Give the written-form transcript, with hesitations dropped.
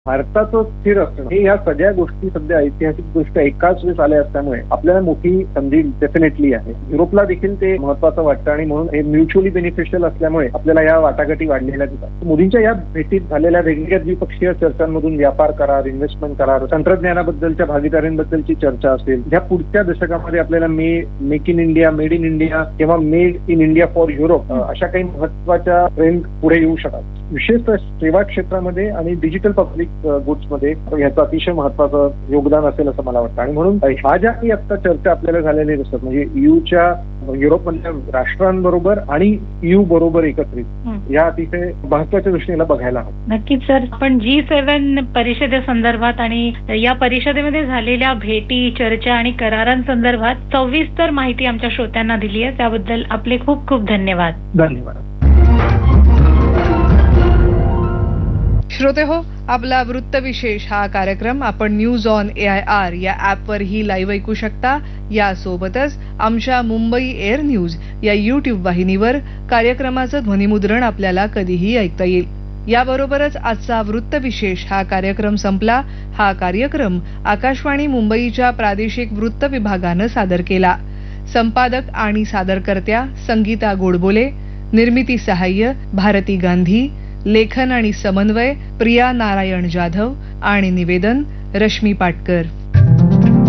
भारताचं स्थिर असणं हे या सगळ्या गोष्टी सध्या ऐतिहासिक गोष्ट एकाच वेळेस आल्या असल्यामुळे आपल्याला मोठी संधी डेफिनेटली आहे. युरोपला देखील ते महत्वाचं वाटतं आणि म्हणून हे म्युच्युअली बेनिफिशियल असल्यामुळे आपल्याला या वाटाघाटी वाढलेल्या दिसतात. मोदींच्या या भेटीत झालेल्या वेगवेगळ्या द्विपक्षीय चर्चांमधून व्यापार करार, इन्व्हेस्टमेंट करार, तंत्रज्ञानाबद्दलच्या भागीदारींबद्दलची चर्चा असेल, ह्या पुढच्या दशकामध्ये आपल्याला make in India, made in India किंवा made in India for Europe अशा काही महत्वाच्या ट्रेंड पुढे येऊ शकतात. विशेषतः सेवा क्षेत्रामध्ये आणि डिजिटल पब्लिक गुड्समध्ये ह्याचं अतिशय महत्वाचं योगदान असेल असं मला वाटतं. आणि म्हणून ह्या ज्या काही आता चर्चा आपल्याला झालेल्या दिसतात म्हणजे यूच्या युरोपमधल्या राष्ट्रांबरोबर आणि EU बरोबर एकत्रित या अतिशय महत्वाच्या दृष्टीने बघायला हवं. नक्कीच सर, आपण G7 परिषदेसंदर्भात आणि या परिषदेमध्ये झालेल्या भेटी, चर्चा आणि करारांसंदर्भात सविस्तर माहिती आमच्या श्रोत्यांना दिली आहे, त्याबद्दल आपले खूप खूप धन्यवाद. धन्यवाद. श्रोते हो, आपला वृत्तविशेष हा कार्यक्रम आपण न्यूज ऑन AIR या ॲपवरही लाईव्ह ऐकू शकता. यासोबतच आमच्या मुंबई एअर न्यूज या YouTube वाहिनीवर कार्यक्रमाचं ध्वनिमुद्रण आपल्याला कधीही ऐकता येईल. याबरोबरच आजचा वृत्तविशेष हा कार्यक्रम संपला. हा कार्यक्रम आकाशवाणी मुंबईच्या प्रादेशिक वृत्त विभागानं सादर केला. संपादक आणि सादरकर्त्या संगीता गोडबोले, निर्मिती सहाय्य भारती गांधी, लेखन आणि समन्वय प्रिया नारायण जाधव आणि निवेदन रश्मी पाटकर.